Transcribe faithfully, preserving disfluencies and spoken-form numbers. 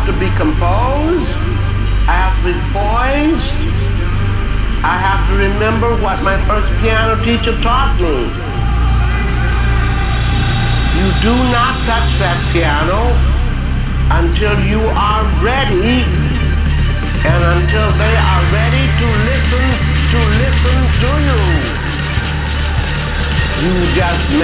have to be composed. I have to be poised. I have to remember what my first piano teacher taught me. You do not touch that piano until you are ready and until they are ready to listen to listen to you. You just